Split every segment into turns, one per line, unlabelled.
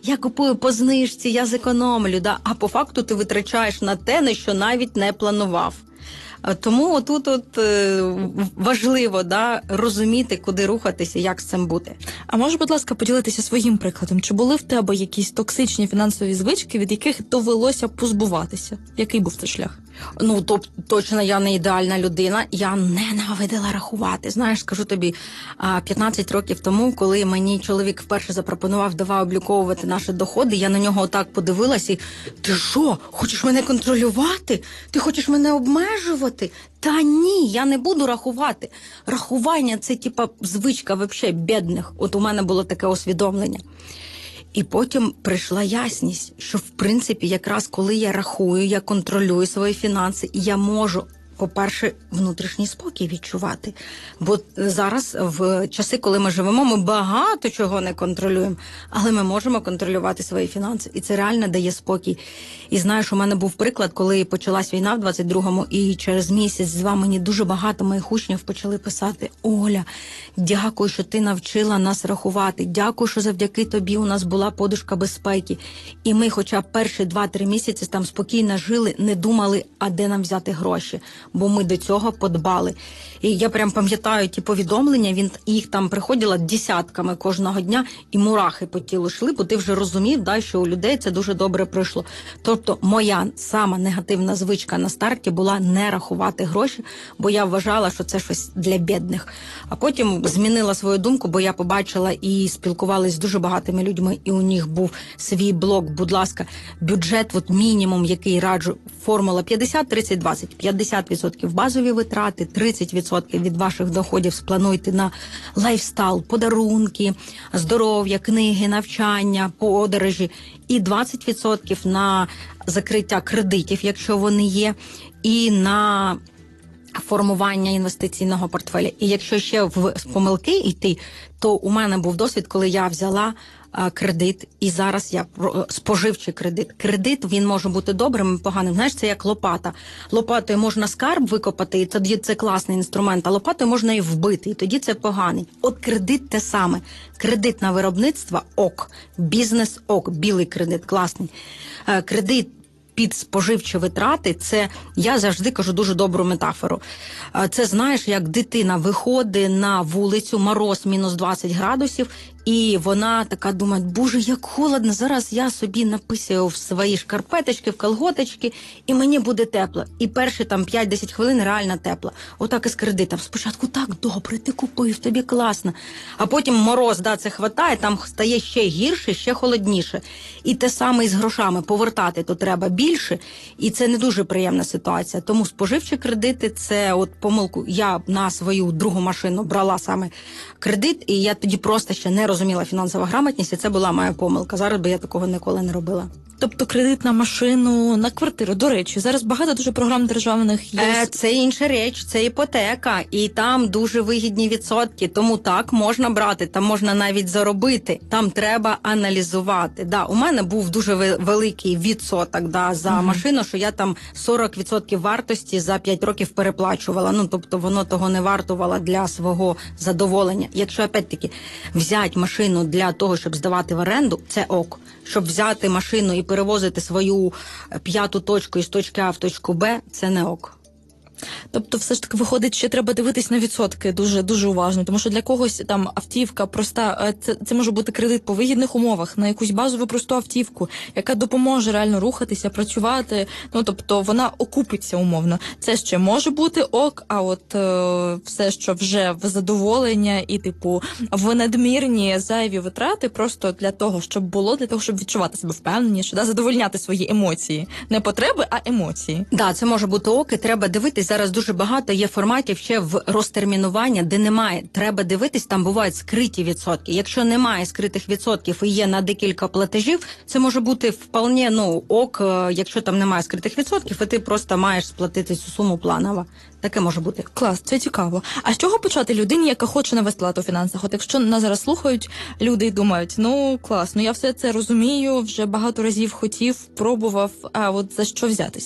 я купую по знижці, я зекономлю, да? А по факту ти витрачаєш на те, на що навіть не планував. Тому тут важливо, да, розуміти, куди рухатися, як з цим бути.
А може, будь ласка, поділитися своїм прикладом? Чи були в тебе якісь токсичні фінансові звички, від яких довелося позбуватися? Який був цей шлях?
Ну, точно я не ідеальна людина. Я ненавидила рахувати. Знаєш, скажу тобі, 15 років тому, коли мені чоловік вперше запропонував, давай обліковувати наші доходи, я на нього отак подивилась і: ти що, хочеш мене контролювати? Ти хочеш мене обмежувати? Та ні, я не буду рахувати. Рахування – це типа звичка вообще бідних. От у мене було таке усвідомлення. І потім прийшла ясність, що, в принципі, якраз коли я рахую, я контролюю свої фінанси, я можу, по-перше, внутрішній спокій відчувати. Бо зараз, в часи, коли ми живемо, ми багато чого не контролюємо, але ми можемо контролювати свої фінанси. І це реально дає спокій. І знаєш, у мене був приклад, коли почалась війна в 22-му, і через місяць-два мені дуже багато моїх учнів почали писати: Оля, дякую, що ти навчила нас рахувати, дякую, що завдяки тобі у нас була подушка безпеки. І ми хоча б перші 2-3 місяці там спокійно жили, не думали, а де нам взяти гроші. Бо ми до цього подбали. І я прям пам'ятаю ті повідомлення, їх там приходило десятками кожного дня, і мурахи по тілу йшли, бо ти вже розумів, да, що у людей це дуже добре пройшло. Тобто моя сама негативна звичка на старті була не рахувати гроші, бо я вважала, що це щось для бідних. А потім змінила свою думку, бо я побачила і спілкувалася з дуже багатими людьми, і у них був свій блок. Будь ласка, бюджет, от мінімум, який раджу, формула 50-30-20. 50% базові витрати, 30% від ваших доходів сплануйте на лайфстайл, подарунки, здоров'я, книги, навчання, подорожі, і 20% на закриття кредитів, якщо вони є, і на формування інвестиційного портфеля. І якщо ще в помилки йти, то у мене був досвід, коли я взяла кредит, і зараз я споживчий кредит. Кредит, він може бути добрим і поганим. Знаєш, це як лопата. Лопатою можна скарб викопати, і тоді це класний інструмент, а лопатою можна і вбити, і тоді це поганий. От кредит те саме. Кредит на виробництво – ок. Бізнес – ок. Білий кредит – класний. Кредит під споживчі витрати – це, я завжди кажу дуже добру метафору. Це, знаєш, як дитина виходить на вулицю, мороз мінус 20 градусів, і вона така думає: боже, як холодно, зараз я собі написаю в свої шкарпеточки, в колготочки, і мені буде тепло. І перші там 5-10 хвилин реально тепло. Отак і з кредитом. Спочатку так добре, ти купив, тобі класно. А потім мороз, да, це хватає, там стає ще гірше, ще холодніше. І те саме і з грошами. Повертати то треба більше, і це не дуже приємна ситуація. Тому споживчі кредити – це от помилку. Я на свою другу машину брала саме кредит, і я тоді просто ще не розуміла фінансову грамотність, і це була моя помилка. Зараз би я такого ніколи не робила.
Тобто кредит на машину, на квартиру. До речі, зараз багато дуже програм державних є.
Це інша річ, це іпотека, і там дуже вигідні відсотки. Тому так, можна брати, там можна навіть заробити. Там треба аналізувати. Да, у мене був дуже великий відсоток, да, за машину, що я там 40% вартості за 5 років переплачувала. Ну, тобто воно того не вартувало для свого задоволення. Якщо, опять-таки, взяти машину для того, щоб здавати в оренду, це ок. Щоб взяти машину і перевозити свою п'яту точку із точки А в точку Б, це не ок.
Тобто все ж таки виходить, що треба дивитись на відсотки дуже уважно, тому що для когось там автівка проста, це може бути кредит по вигідних умовах на якусь базову просту автівку, яка допоможе реально рухатися, працювати, ну тобто вона окупиться умовно. Це ще може бути ок, а от все, що вже в задоволення і типу в надмірні зайві витрати просто для того, щоб було, для того, щоб відчувати себе впевненіше, да, задовольняти свої емоції. Не потреби, а емоції.
Да, це може бути ок, і треба дивитись. Зараз дуже багато є форматів ще в розтермінування, де немає. Треба дивитись, там бувають скриті відсотки. Якщо немає скритих відсотків і є на декілька платежів, це може бути вполне, ну, ок, якщо там немає скритих відсотків, і ти просто маєш сплатити цю суму планово. Таке може бути.
Клас, це цікаво. А з чого почати людині, яка хоче навести лад у фінансах? От якщо нас зараз слухають люди і думають: ну, клас, ну я все це розумію, вже багато разів хотів, пробував, а от за що взятися?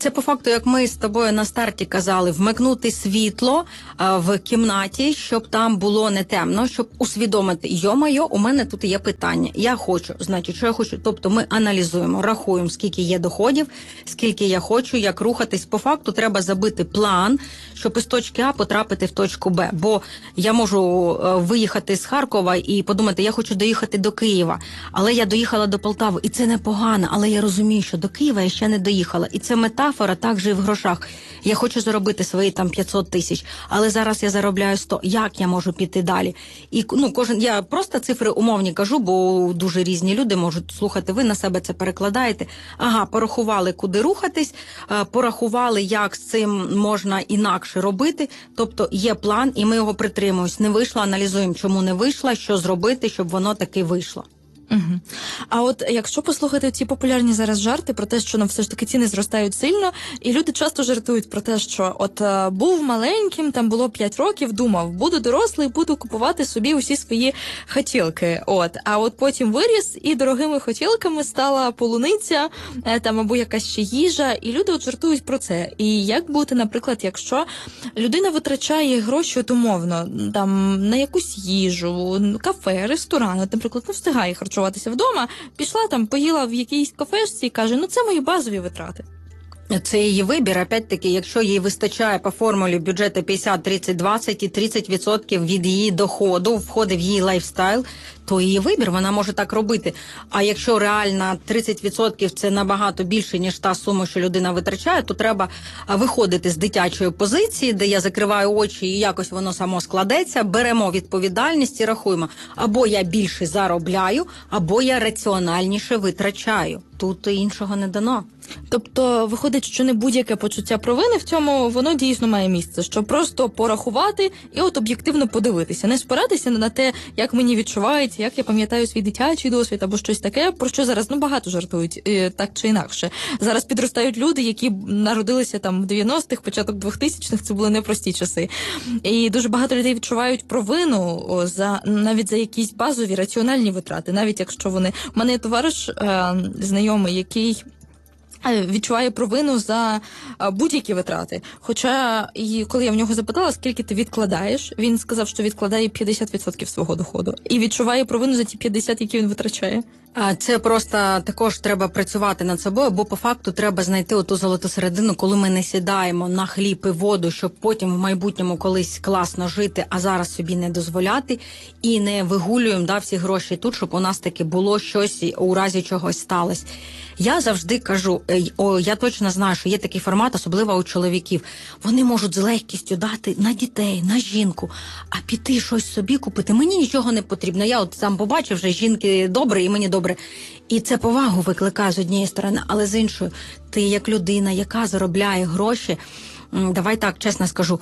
Це по факту, як ми з тобою на старті казали, вмикнути світло в кімнаті, щоб там було не темно, щоб усвідомити, йо-майо, у мене тут є питання. Я хочу, значить, що я хочу. Тобто ми аналізуємо, рахуємо, скільки є доходів, скільки я хочу, як рухатись. По факту треба забити план, щоб із точки А потрапити в точку Б. Бо я можу виїхати з Харкова і подумати, я хочу доїхати до Києва, але я доїхала до Полтави, і це непогано, але я розумію, що до Києва я ще не доїхала. І це метафора також і в грошах. Я хочу заробити свої там 500 тисяч, але зараз я заробляю 100. Як я можу піти далі? І я просто цифри умовні кажу, бо дуже різні люди можуть слухати. Ви на себе це перекладаєте. Ага, порахували, куди рухатись, порахували, як з цим можна інакше робити. Тобто є план, і ми його притримуємось. Не вийшло, аналізуємо, чому не вийшло, що зробити, щоб воно таки вийшло.
Угу. А от якщо послухати ці популярні зараз жарти про те, що все ж таки ціни зростають сильно, і люди часто жартують про те, що от був маленьким, там було 5 років, думав, буду дорослий, буду купувати собі усі свої хотілки. А от потім виріс, і дорогими хотілками стала полуниця, там або якась ще їжа, і люди от жартують про це. І як бути, наприклад, якщо людина витрачає гроші от умовно, там на якусь їжу, кафе, ресторан, от, наприклад, не встигає харчуватися вдома, пішла там, поїла в якійсь кафешці і каже, це мої базові витрати.
Це її вибір, опять-таки, якщо їй вистачає по формулі бюджету 50-30-20 і 30% від її доходу входить в її лайфстайл, то її вибір, вона може так робити. А якщо реально 30% це набагато більше, ніж та сума, що людина витрачає, то треба виходити з дитячої позиції, де я закриваю очі і якось воно само складеться, беремо відповідальність і рахуємо. Або я більше заробляю, або я раціональніше витрачаю. Тут іншого не дано.
Тобто, виходить, що не будь-яке почуття провини в цьому, воно дійсно має місце, що просто порахувати і от об'єктивно подивитися, не спиратися на те, як мені відчувається, як я пам'ятаю свій дитячий досвід або щось таке, про що зараз багато жартують, так чи інакше. Зараз підростають люди, які народилися там в 90-х, початок 2000-х, це були непрості часи. І дуже багато людей відчувають провину навіть за якісь базові раціональні витрати, навіть якщо вони... У мене є товариш, знайомий, який відчуває провину за будь-які витрати. Хоча, і коли я в нього запитала, скільки ти відкладаєш, він сказав, що відкладає 50% свого доходу. І відчуває провину за ті 50%, які він витрачає.
Це просто також треба працювати над собою, бо по факту треба знайти оту золоту середину, коли ми не сідаємо на хліб і воду, щоб потім в майбутньому колись класно жити, а зараз собі не дозволяти, і не вигулюємо всі гроші тут, щоб у нас таки було щось у разі чогось сталося. Я завжди кажу, я точно знаю, що є такий формат, особливо у чоловіків. Вони можуть з легкістю дати на дітей, на жінку, а піти щось собі купити. Мені нічого не потрібно. Я от сам побачив, вже жінки добре і мені добре. І це повагу викликає з однієї сторони, але з іншої, ти як людина, яка заробляє гроші, давай так, чесно скажу,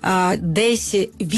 десь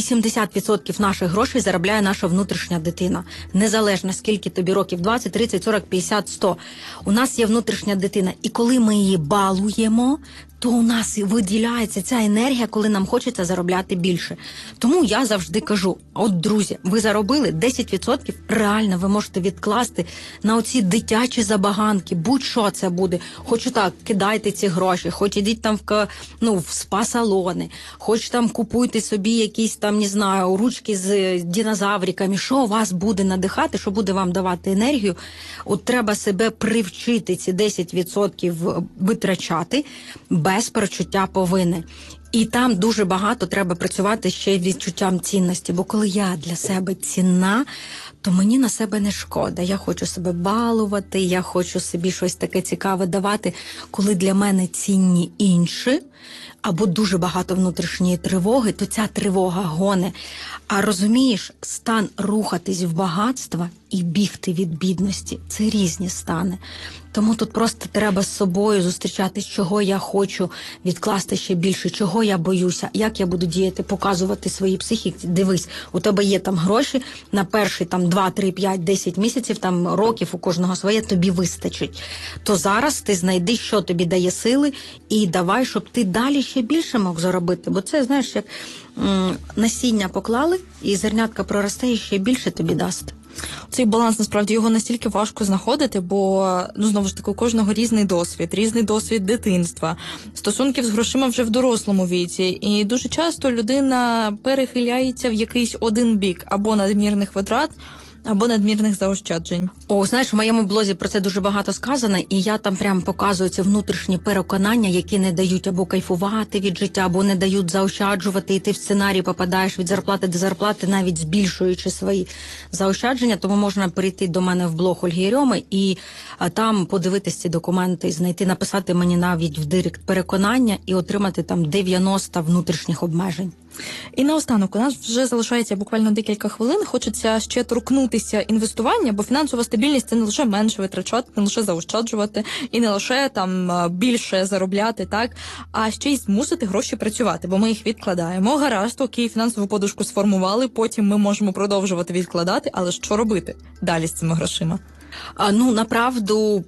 80% наших грошей заробляє наша внутрішня дитина. Незалежно, скільки тобі років, 20, 30, 40, 50, 100. У нас є внутрішня дитина. І коли ми її балуємо, то у нас виділяється ця енергія, коли нам хочеться заробляти більше. Тому я завжди кажу, от, друзі, ви заробили 10%, реально ви можете відкласти на оці дитячі забаганки, будь-що це буде. Хоч так, кидайте ці гроші, хоч ідіть там в спа-салони, хоч там купуйте собі якісь там, не знаю, ручки з динозавриками, що вас буде надихати, що буде вам давати енергію. От треба себе привчити ці 10% витрачати без почуття провини. І там дуже багато треба працювати ще відчуттям цінності, бо коли я для себе цінна, то мені на себе не шкода. Я хочу себе балувати, я хочу собі щось таке цікаве давати, коли для мене цінні інші, або дуже багато внутрішньої тривоги, то ця тривога гоне. А розумієш, стан рухатись в багатство і бігти від бідності – це різні стани. Тому тут просто треба з собою зустрічатись, чого я хочу відкласти ще більше, чого я боюся, як я буду діяти, показувати своїй психіці. Дивись, у тебе є там гроші на перші 2, 3, 5, 10 місяців, років у кожного своє, тобі вистачить. То зараз ти знайди, що тобі дає сили, і давай, щоб ти далі ще більше мог заробити. Бо це, знаєш, як насіння поклали, і зернятка проросте і ще більше тобі дасть.
Цей баланс, насправді, його настільки важко знаходити, бо, знову ж таки, у кожного різний досвід дитинства, стосунків з грошима вже в дорослому віці. І дуже часто людина перехиляється в якийсь один бік або надмірних витрат, або надмірних заощаджень.
Знаєш, в моєму блозі про це дуже багато сказано, і я там прям показую ці внутрішні переконання, які не дають або кайфувати від життя, або не дають заощаджувати, і ти в сценарій попадаєш від зарплати до зарплати, навіть збільшуючи свої заощадження. Тому можна перейти до мене в блог Ольги Єрьоми і там подивитися ці документи, знайти, написати мені навіть в директ переконання і отримати там 90 внутрішніх обмежень.
І наостанок, у нас вже залишається буквально декілька хвилин. Хочеться ще торкнутися інвестування, бо фінансова стабільність – це не лише менше витрачати, не лише заощаджувати і не лише там більше заробляти, так, а ще й змусити гроші працювати, бо ми їх відкладаємо. Гаразд, окей, фінансову подушку сформували, потім ми можемо продовжувати відкладати, але що робити далі з цими грошима?
Направду,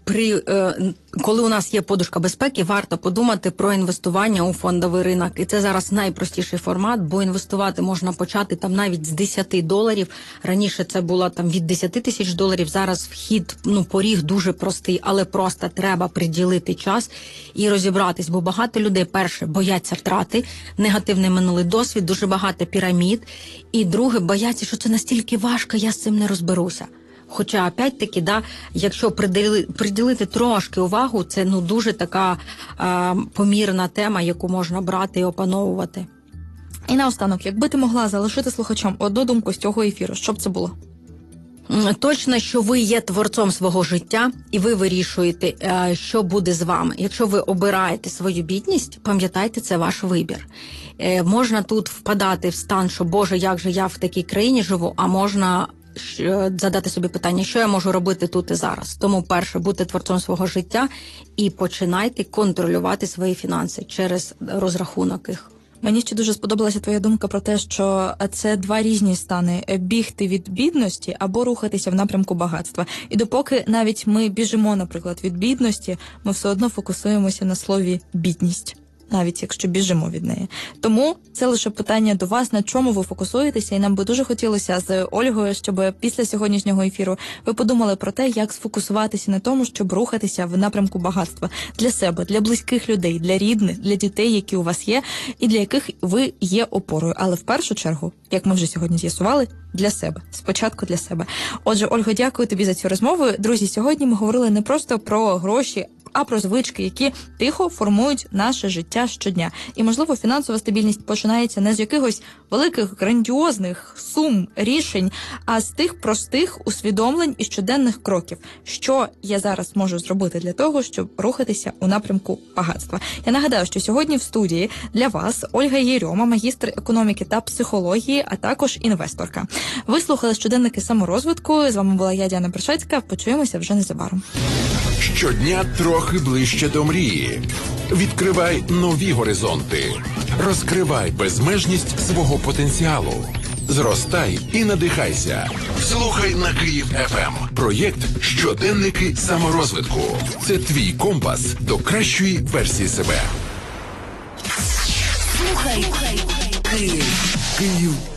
коли у нас є подушка безпеки, варто подумати про інвестування у фондовий ринок. І це зараз найпростіший формат, бо інвестувати можна почати там навіть з $10. Раніше це було там від $10,000. Зараз вхід, поріг дуже простий, але просто треба приділити час і розібратись. Бо багато людей, перше, бояться втрати, негативний минулий досвід, дуже багато пірамід. І друге, бояться, що це настільки важко, я з цим не розберуся. Хоча, опять-таки, якщо приділити трошки увагу, це дуже така помірна тема, яку можна брати і опановувати.
І наостанок, якби ти могла залишити слухачам одну думку з цього ефіру, що б це було?
Точно, що ви є творцом свого життя, і ви вирішуєте, що буде з вами. Якщо ви обираєте свою бідність, пам'ятайте, це ваш вибір. Можна тут впадати в стан, що, Боже, як же я в такій країні живу, а можна задати собі питання, що я можу робити тут і зараз. Тому, перше, бути творцом свого життя і починайте контролювати свої фінанси через розрахунок їх.
Мені ще дуже сподобалася твоя думка про те, що це два різні стани – бігти від бідності або рухатися в напрямку багатства. І допоки навіть ми біжимо, наприклад, від бідності, ми все одно фокусуємося на слові «бідність», навіть якщо біжимо від неї. Тому це лише питання до вас, на чому ви фокусуєтеся, і нам би дуже хотілося з Ольгою, щоб після сьогоднішнього ефіру ви подумали про те, як сфокусуватися на тому, щоб рухатися в напрямку багатства для себе, для близьких людей, для рідних, для дітей, які у вас є, і для яких ви є опорою. Але в першу чергу, як ми вже сьогодні з'ясували, для себе. Спочатку для себе. Отже, Ольго, дякую тобі за цю розмову. Друзі, сьогодні ми говорили не просто про гроші, а про звички, які тихо формують наше життя щодня. І, можливо, фінансова стабільність починається не з якихось великих, грандіозних сум, рішень, а з тих простих усвідомлень і щоденних кроків. Що я зараз можу зробити для того, щоб рухатися у напрямку багатства? Я нагадаю, що сьогодні в студії для вас Ольга Єрьома, магістр економіки та психології, а також інвесторка. Ви слухали щоденники саморозвитку. З вами була я, Діана Першацька. Почуємося вже незабаром.
Щодня трохи ближче до мрії. Відкривай нові горизонти. Розкривай безмежність свого потенціалу. Зростай і надихайся. Слухай на Київ ФМ. Проєкт «Щоденники саморозвитку». Це твій компас до кращої версії себе.
Слухай Київ.
Київ